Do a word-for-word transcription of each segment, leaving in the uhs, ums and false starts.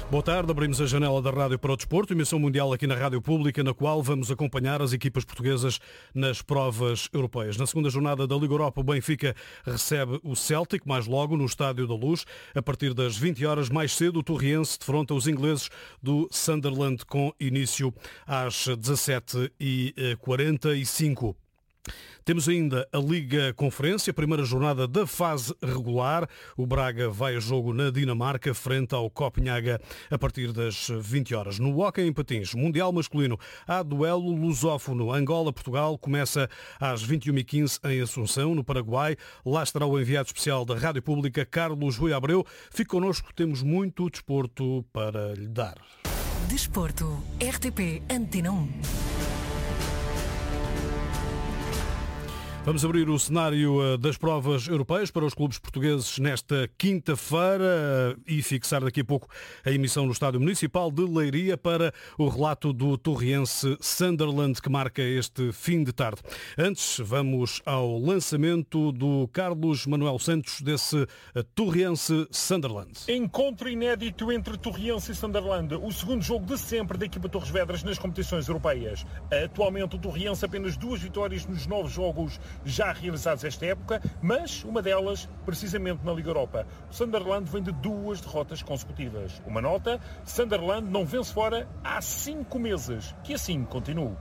Boa tarde, abrimos a janela da Rádio para o Desporto, emissão mundial aqui na Rádio Pública, na qual vamos acompanhar as equipas portuguesas nas provas europeias. Na segunda jornada da Liga Europa, o Benfica recebe o Celtic, mais logo no Estádio da Luz. A partir das vinte horas, mais cedo, o Torriense defronta os ingleses do Sunderland, com início às dezassete e quarenta e cinco. Temos ainda a Liga Conferência, primeira jornada da fase regular. O Braga vai a jogo na Dinamarca, frente ao Copenhaga, a partir das vinte horas. No hóquei em patins, Mundial Masculino, há duelo lusófono. Angola-Portugal começa às vinte e uma e quinze em Assunção, no Paraguai. Lá estará o enviado especial da Rádio Pública, Carlos Rui Abreu. Fique connosco, temos muito desporto para lhe dar. Desporto, R T P Antena um. Vamos abrir o cenário das provas europeias para os clubes portugueses nesta quinta-feira e fixar daqui a pouco a emissão no Estádio Municipal de Leiria para o relato do Torriense Sunderland, que marca este fim de tarde. Antes, vamos ao lançamento do Carlos Manuel Santos desse Torriense Sunderland. Encontro inédito entre Torriense e Sunderland, o segundo jogo de sempre da equipa Torres Vedras nas competições europeias. Atualmente o Torriense apenas duas vitórias nos nove jogos já realizados esta época, mas uma delas precisamente na Liga Europa. O Sunderland vem de duas derrotas consecutivas. Uma nota: Sunderland não vence fora há cinco meses. Que assim continue.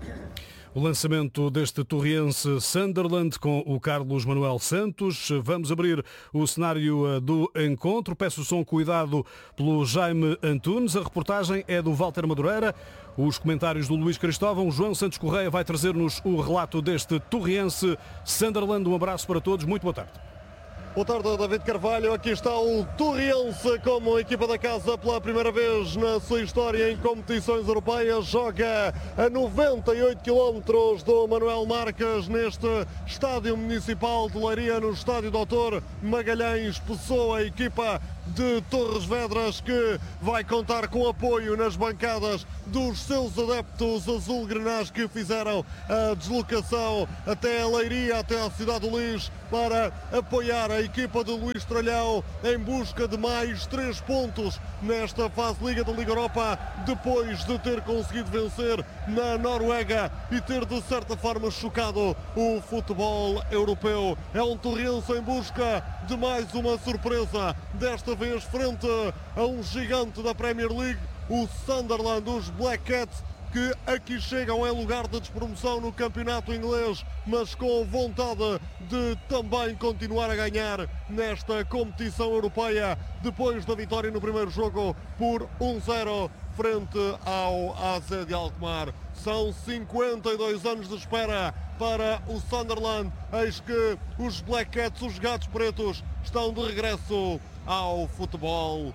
O lançamento deste Torriense Sunderland com o Carlos Manuel Santos. Vamos abrir o cenário do encontro. Peço o som cuidado pelo Jaime Antunes. A reportagem é do Walter Madureira. Os comentários do Luís Cristóvão. João Santos Correia vai trazer-nos o relato deste Torriense Sunderland. Um abraço para todos. Muito boa tarde. Boa tarde, David Carvalho. Aqui está o Torriense como equipa da casa pela primeira vez na sua história em competições europeias. Joga a noventa e oito quilómetros do Manuel Marques neste Estádio Municipal de Leiria, no Estádio doutor Magalhães Pessoa, a equipa de Torres Vedras que vai contar com apoio nas bancadas dos seus adeptos azul-grenás que fizeram a deslocação até a Leiria, até a cidade do Lis, para apoiar a equipa de Luís Tralhão em busca de mais três pontos nesta fase Liga da Liga Europa, depois de ter conseguido vencer na Noruega e ter de certa forma chocado o futebol europeu. É um Torriense em busca de mais uma surpresa, desta vez frente a um gigante da Premier League, o Sunderland, os Black Cats, que aqui chegam em lugar de despromoção no campeonato inglês, mas com vontade de também continuar a ganhar nesta competição europeia, depois da vitória no primeiro jogo por um zero frente ao A Z de Alkmaar. São cinquenta e dois anos de espera para o Sunderland, eis que os Black Cats, os gatos pretos, estão de regresso ao futebol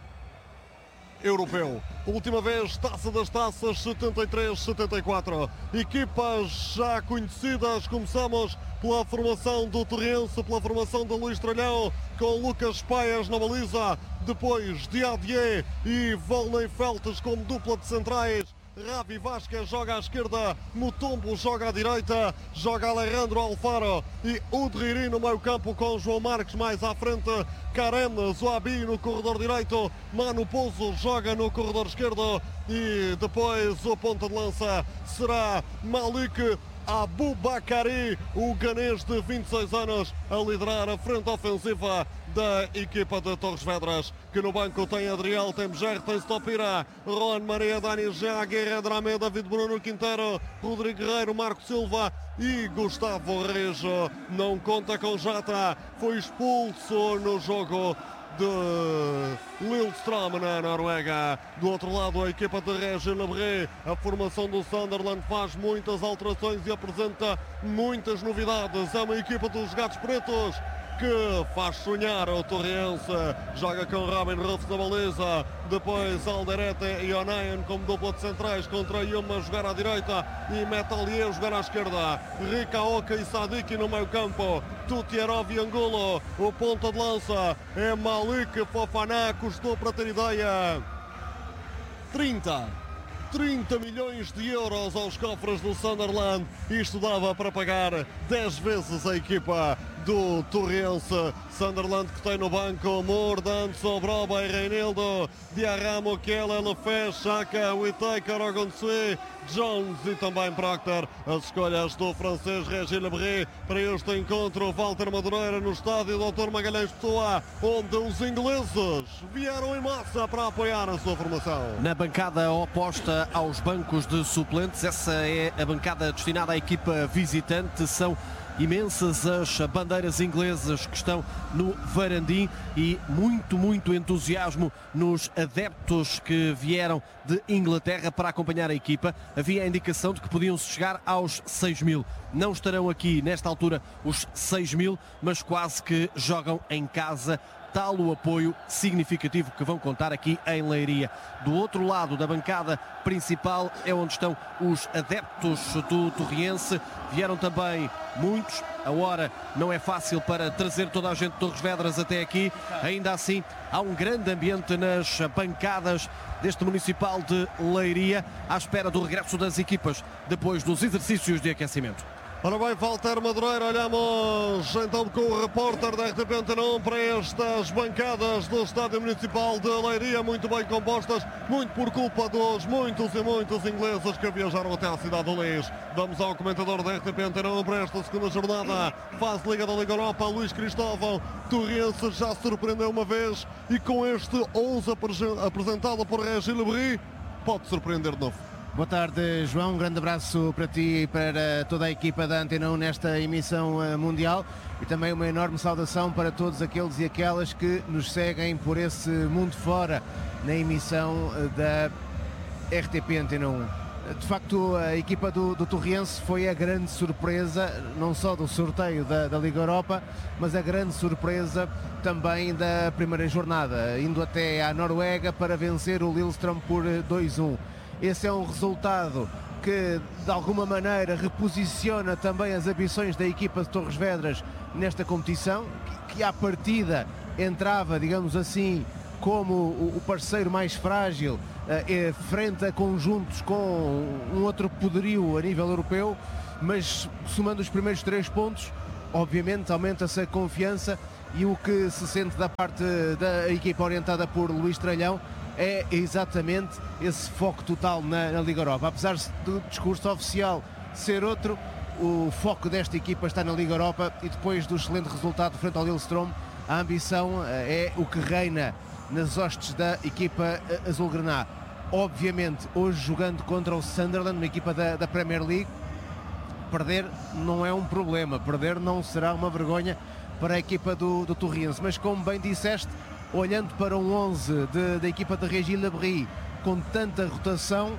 europeu. Última vez, Taça das Taças, setenta e três setenta e quatro. Equipas já conhecidas. Começamos pela formação do Torriense, pela formação de Luís Tralhão, com Lucas Paias na baliza, depois Diadier e Volney Feltes como dupla de centrais. Ravi Vasquez joga à esquerda, Mutombo joga à direita, joga Alejandro Alfaro e Udriri no meio campo, com João Marques mais à frente, Karen Zouabi no corredor direito, Manu Pouso joga no corredor esquerdo e depois o ponta de lança será Malik Aboubakari, o ganês de vinte e seis anos, a liderar a frente ofensiva da equipa de Torres Vedras, que no banco tem Adriel, tem Bejer, tem Stopira, Ron Maria, Dani Jean, Guerra, Dramé, David Bruno Quintero, Rodrigo Guerreiro, Marco Silva e Gustavo Rejo. Não conta com Jata, foi expulso no jogo de Lillestrøm na Noruega. Do outro lado, a equipa de Régis Lebré. A formação do Sunderland faz muitas alterações e apresenta muitas novidades. É uma equipa dos gatos pretos que faz sonhar o Torriense. Joga com Robin Ruffs na baliza, depois Alderete e Onayen como dupla de centrais, contra Yuma jogar à direita e Metalier jogar à esquerda. Rikaoka e Sadiki no meio campo, Tutierov e Angulo. O ponta de lança é Malik Fofana, custou, para ter ideia, trinta milhões de euros aos cofres do Sunderland. Isto dava para pagar dez vezes a equipa do Torrense. Sunderland que tem no banco Mordant, Sobroba e Reinildo, Diarramo, Kelle, Lefebvre, Xhaka, Whittaker, Ogunçue, Jones e também Proctor. As escolhas do francês Régis Lebris para este encontro. Walter Madureira no estádio doutor Magalhães Pessoa, onde os ingleses vieram em massa para apoiar a sua formação. Na bancada oposta aos bancos de suplentes, essa é a bancada destinada à equipa visitante. São imensas as bandeiras inglesas que estão no Varandim e muito, muito entusiasmo nos adeptos que vieram de Inglaterra para acompanhar a equipa. Havia a indicação de que podiam chegar aos seis mil. Não estarão aqui nesta altura os seis mil, mas quase que jogam em casa. Tal o apoio significativo que vão contar aqui em Leiria. Do outro lado da bancada principal é onde estão os adeptos do Torriense. Vieram também muitos. A hora não é fácil para trazer toda a gente de Torres Vedras até aqui. Ainda assim, há um grande ambiente nas bancadas deste Municipal de Leiria, à espera do regresso das equipas depois dos exercícios de aquecimento. Ora bem, Walter Madureira, olhamos então com o repórter da R T P Antena um para estas bancadas do Estádio Municipal de Leiria, muito bem compostas, muito por culpa dos muitos e muitos ingleses que viajaram até à cidade do Lins. Vamos ao comentador da R T P Antena um para esta segunda jornada, fase Liga da Liga Europa, Luís Cristóvão. Torriense já surpreendeu uma vez e com este onze apresentado por Régis Lebris, pode surpreender de novo. Boa tarde, João. Um grande abraço para ti e para toda a equipa da Antena um nesta emissão mundial e também uma enorme saudação para todos aqueles e aquelas que nos seguem por esse mundo fora na emissão da R T P Antena um. De facto, a equipa do, do Torriense foi a grande surpresa, não só do sorteio da, da Liga Europa, mas a grande surpresa também da primeira jornada, indo até à Noruega para vencer o Lillestrøm por dois a um. Esse é um resultado que, de alguma maneira, reposiciona também as ambições da equipa de Torres Vedras nesta competição, que, que à partida entrava, digamos assim, como o, o parceiro mais frágil, eh, frente a conjuntos com um outro poderio a nível europeu, mas somando os primeiros três pontos, obviamente aumenta-se a confiança e o que se sente da parte da equipa orientada por Luís Tralhão é exatamente esse foco total na, na Liga Europa. Apesar do discurso oficial ser outro, o foco desta equipa está na Liga Europa e depois do excelente resultado frente ao Lillestrøm, a ambição é o que reina nas hostes da equipa azul-grená. Obviamente, hoje jogando contra o Sunderland, uma equipa da, da Premier League, perder não é um problema, perder não será uma vergonha para a equipa do, do Torriense, mas como bem disseste, olhando para um onze de, da equipa de Régis Lebris com tanta rotação,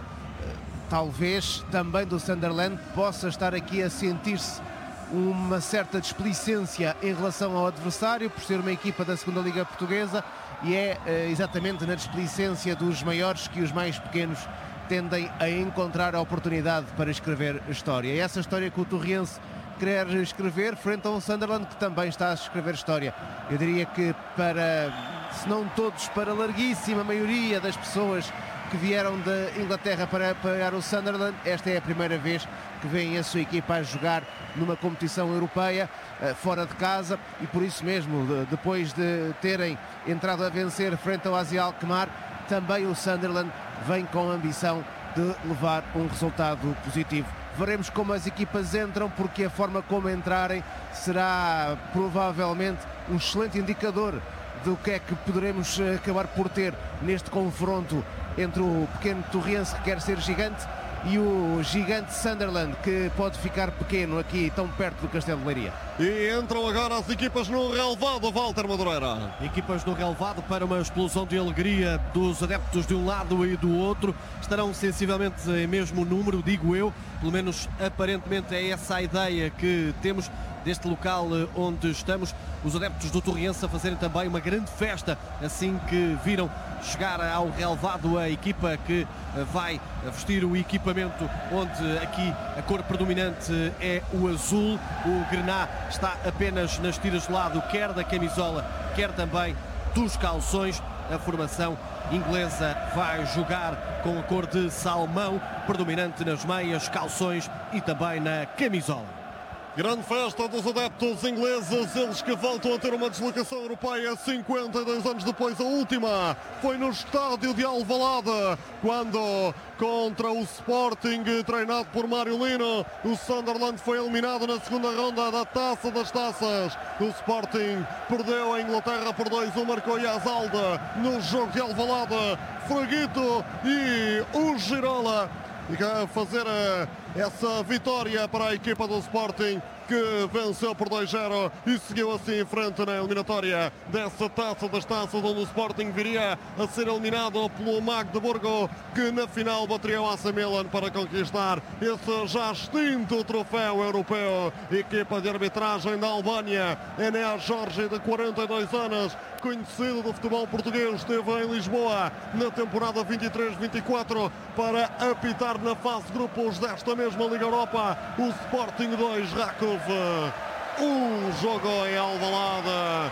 talvez também do Sunderland possa estar aqui a sentir-se uma certa displicência em relação ao adversário, por ser uma equipa da segunda Liga Portuguesa, e é exatamente na displicência dos maiores que os mais pequenos tendem a encontrar a oportunidade para escrever história. E essa história que o Torriense quer escrever frente a um Sunderland que também está a escrever história. Eu diria que para, se não todos, para a larguíssima maioria das pessoas que vieram da Inglaterra para apoiar o Sunderland, esta é a primeira vez que vem a sua equipa a jogar numa competição europeia, fora de casa, e por isso mesmo, depois de terem entrado a vencer frente ao Asia Alkmaar, também o Sunderland vem com a ambição de levar um resultado positivo. Veremos como as equipas entram, porque a forma como entrarem será provavelmente um excelente indicador do que é que poderemos acabar por ter neste confronto entre o pequeno Torriense, que quer ser gigante, e o gigante Sunderland, que pode ficar pequeno aqui, tão perto do Castelo de Leiria. E entram agora as equipas no relevado, Walter Madureira. Equipas no relevado para uma explosão de alegria dos adeptos de um lado e do outro. Estarão sensivelmente em mesmo número, digo eu, pelo menos aparentemente é essa a ideia que temos deste local onde estamos. Os adeptos do Torriense a fazerem também uma grande festa assim que viram chegar ao relevado a equipa que vai vestir o equipamento, onde aqui a cor predominante é o azul. O grená está apenas nas tiras de lado, quer da camisola, quer também dos calções. A formação inglesa vai jogar com a cor de salmão, predominante nas meias, calções e também na camisola. Grande festa dos adeptos ingleses, eles que voltam a ter uma deslocação europeia cinquenta e dois anos depois. A última foi no estádio de Alvalade, quando contra o Sporting, treinado por Mário Lino, o Sunderland foi eliminado na segunda ronda da Taça das Taças. O Sporting perdeu a Inglaterra por dois um, marcou Yazalda no jogo de Alvalade, Fraguito e o Girola a fazer essa vitória para a equipa do Sporting, que venceu por dois zero e seguiu assim em frente na eliminatória dessa Taça das Taças, onde o Sporting viria a ser eliminado pelo Magdeburgo, que na final bateria o A C Milan para conquistar esse já extinto troféu europeu. Equipa de arbitragem da Albânia, Enéas Jorge, de quarenta e dois anos, conhecido do futebol português, esteve em Lisboa na temporada vinte e três vinte e quatro para apitar na fase de grupos desta mesma Liga Europa. O Sporting dois, Rakov um, jogo em Alvalade.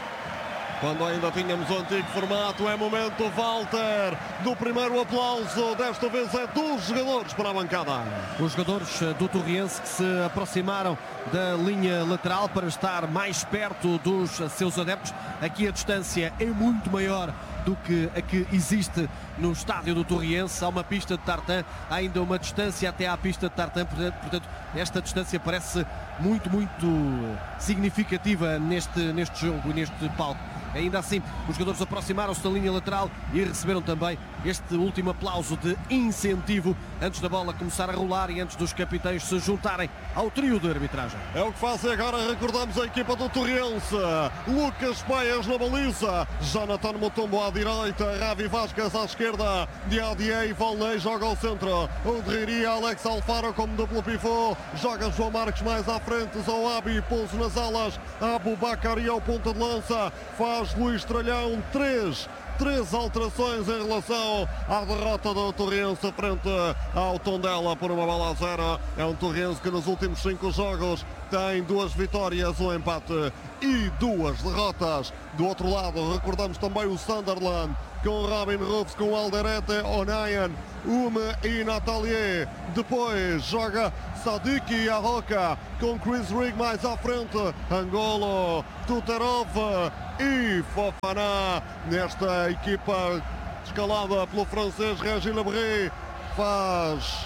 Quando ainda tínhamos o antigo formato, é momento, Walter, do primeiro aplauso. Desta vez é dos jogadores para a bancada. Os jogadores do Torriense que se aproximaram da linha lateral para estar mais perto dos seus adeptos. Aqui a distância é muito maior do que a que existe no estádio do Torriense. Há uma pista de tartan, há ainda uma distância até à pista de tartan, portanto esta distância parece muito, muito significativa neste, neste jogo, neste palco. Ainda assim, os jogadores aproximaram-se da linha lateral e receberam também este último aplauso de incentivo antes da bola começar a rolar e antes dos capitães se juntarem ao trio de arbitragem. É o que fazem agora, recordamos a equipa do Torriense. Lucas Paias na baliza, Jonathan Mutombo à direita, Ravi Vasquez à esquerda, Diadier e Valnei joga ao centro, Odreiria, Alex Alfaro como duplo pivô, joga João Marques mais à frente, Zoabi, Pouso nas alas, Abubakar e ao ponta de lança, faz Luís Tralhão, três, três alterações em relação à derrota do Torriense frente ao Tondela por uma bola a zero. É um Torriense que nos últimos cinco jogos tem duas vitórias, um empate e duas derrotas. Do outro lado, recordamos também o Sunderland, com Robin Roofs, com Alderete, Onayan, Ume e Natalier. Depois joga Sadiq e Arroca, com Chris Rigg mais à frente, Angolo, Tuterov e Fofana. Nesta equipa escalada pelo francês Régis Labrie, faz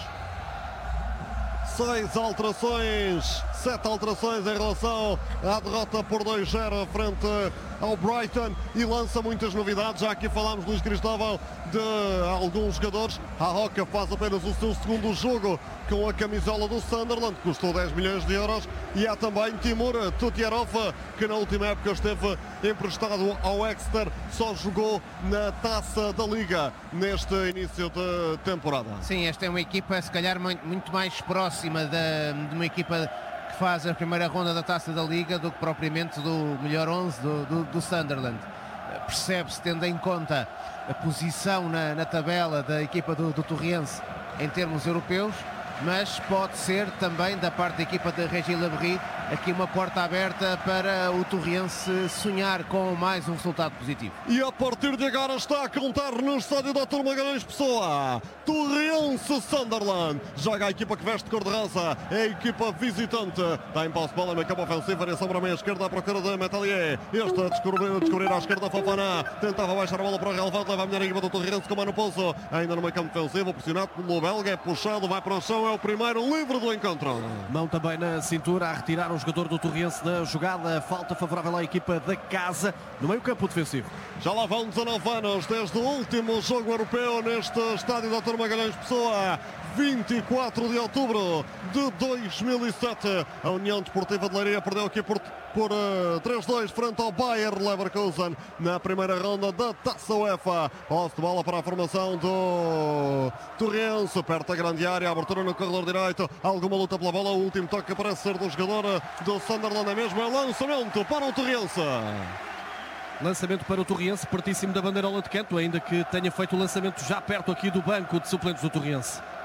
seis alterações, sete alterações em relação à derrota por dois zero frente ao Brighton e lança muitas novidades. Já aqui falámos, Luís Cristóvão, de alguns jogadores. A Roca faz apenas o seu segundo jogo com a camisola do Sunderland, que custou dez milhões de euros, e há também Timur Tutierov, que na última época esteve emprestado ao Exeter, só jogou na Taça da Liga neste início de temporada. Sim, esta é uma equipa se calhar muito, muito mais próxima da, de uma equipa que faz a primeira ronda da Taça da Liga do que propriamente do melhor onze do, do, do Sunderland. Percebe-se, tendo em conta a posição na, na tabela da equipa do, do Torriense em termos europeus, mas pode ser também da parte da equipa de Régis Labrie aqui uma porta aberta para o Torriense sonhar com mais um resultado positivo. E a partir de agora está a contar no estádio doutor Magalhães Pessoa, Torriense Sunderland. Joga a equipa que veste cor-de-rosa, é a equipa visitante. Está em posse bola no campo ofensivo, variação para a meia esquerda à procura de Metalier. Este a descobrir, a descobrir à esquerda Fofana, tentava baixar a bola para o relevado, leva a melhor equipa do Torriense com Mano Pouso, ainda no meio campo ofensivo, pressionado pelo belga, é puxado, vai para o chão, é o primeiro livre do encontro. Mão também na cintura a retirar o jogador do Torriense da jogada, falta favorável à equipa da casa no meio campo defensivo. Já lá vão dezanove anos desde o último jogo europeu neste estádio doutor Magalhães Pessoa, vinte e quatro de outubro de dois mil e sete. A União Desportiva de Leiria perdeu aqui por, por uh, três dois frente ao Bayer Leverkusen na primeira ronda da Taça UEFA. Posse de bola para a formação do Torriense, perto da grande área, abertura no corredor direito, alguma luta pela bola, o último toque parece ser do jogador do Sunderland, é mesmo, é lançamento para o Torriense. Lançamento para o Torriense, pertíssimo da bandeirola de canto, ainda que tenha feito o lançamento já perto aqui do banco de suplentes do Torriense.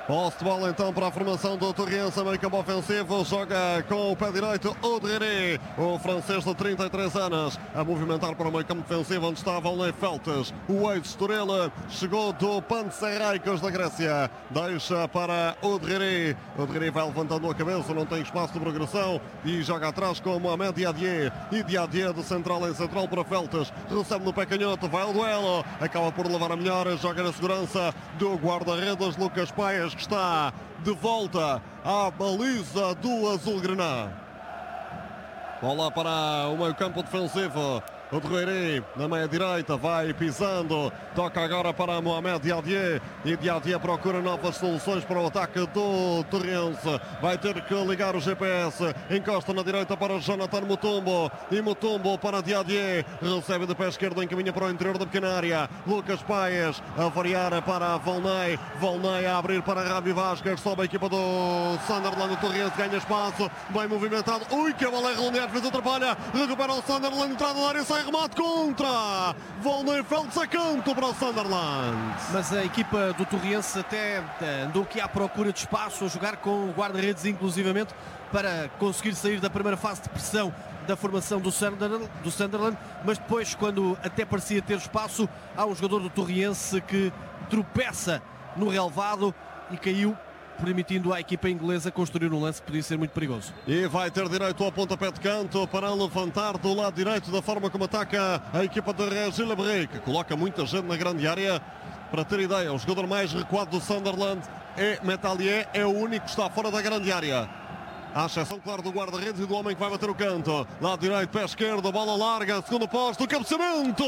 Posse de bola então para a formação do Torriense, meio campo ofensivo, joga com o pé direito o Driri, o francês de trinta e três anos, a movimentar para o meio campo defensivo, onde estava o Ney Feltes, o ex-Estoril, chegou do Panathinaikos da Grécia, deixa para o Driri, o Driri vai levantando a cabeça, não tem espaço de progressão e joga atrás com Mohamed Diadier, e Diadier de central em central para Feltes, recebe no pé canhoto, vai ao duelo, acaba por levar a melhor, joga na segurança do guarda-redes Lucas Paias, que está de volta à baliza do azul-grená. Bola para o meio campo defensivo. O Driri na meia direita vai pisando, toca agora para Mohamed Diadier e Diadier procura novas soluções para o ataque do Torriense, vai ter que ligar o G P S, encosta na direita para Jonathan Mutombo e Mutombo para Diadier, recebe de pé esquerdo, encaminha para o interior da pequena área, Lucas Paias a variar para Volney, Volney a abrir para Ravi Vasquez, sobe a equipa do Sunderland, o Torriense ganha espaço, bem movimentado, ui que a bola é redondeada, fez atrapalha, recupera o Sunderland, entrada na área, sai remate contra Volney Feltes a canto para o Sunderland. Mas a equipa do Torriense até andou aqui à procura de espaço, a jogar com o guarda-redes inclusivamente para conseguir sair da primeira fase de pressão da formação do Sunderland, do Sunderland, mas depois, quando até parecia ter espaço, há um jogador do Torriense que tropeça no relvado e caiu, permitindo à equipa inglesa construir um lance que podia ser muito perigoso. E vai ter direito ao pontapé de canto para levantar do lado direito, da forma como ataca a equipa de Régis Lebris, que coloca muita gente na grande área. Para ter ideia, o jogador mais recuado do Sunderland é Metalier, é o único que está fora da grande área. À exceção, claro, do guarda-redes e do homem que vai bater o canto. Lado direito, pé esquerdo, bola larga, segundo posto, cabeceamento.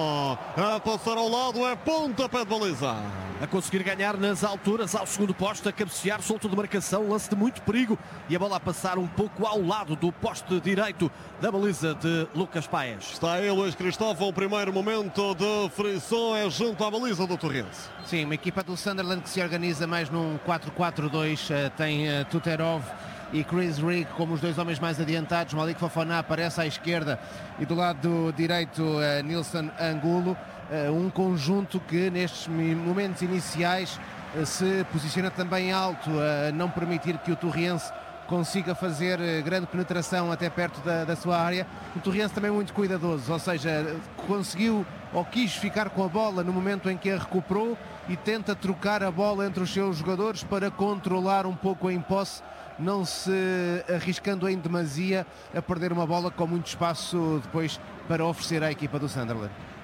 A passar ao lado é pontapé de baliza. A conseguir ganhar nas alturas, ao segundo posto, a cabecear, solto de marcação, lance de muito perigo e a bola a passar um pouco ao lado do poste direito da baliza de Lucas Paias. Está aí Luís Cristóvão, o primeiro momento de frição é junto à baliza do Torriense. Sim, uma equipa do Sunderland que se organiza mais num quatro quatro dois, tem uh, Tuterov e Chris Rigg como os dois homens mais adiantados. Malik Fofana aparece à esquerda e do lado direito uh, Nilson Angulo, uh, um conjunto que nestes momentos iniciais uh, se posiciona também alto, a uh, não permitir que o Torriense consiga fazer uh, grande penetração até perto da, da sua área. O Torriense também muito cuidadoso, ou seja, conseguiu ou quis ficar com a bola no momento em que a recuperou e tenta trocar a bola entre os seus jogadores para controlar um pouco a imposse, não se arriscando em demasia a perder uma bola com muito espaço depois para oferecer à equipa do Sunderland.